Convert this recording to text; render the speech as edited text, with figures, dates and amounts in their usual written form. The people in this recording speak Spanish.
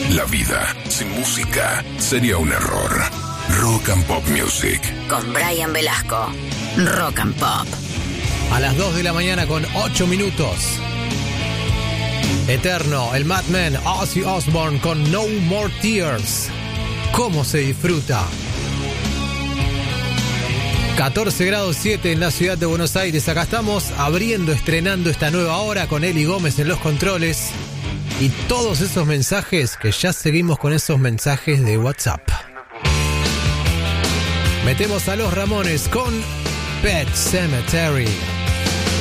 La vida sin música sería un error. Rock and Pop Music. Con Brian Velasco. Rock and Pop. A las 2 de la mañana con 8 minutos. Eterno, el Madman, Ozzy Osbourne con No More Tears. ¿Cómo se disfruta? 14 grados 7 en la ciudad de Buenos Aires. Acá estamos estrenando esta nueva hora con Eli Gómez en los controles. Y todos esos mensajes que ya seguimos con esos mensajes de WhatsApp. Metemos a los Ramones con Pet Sematary.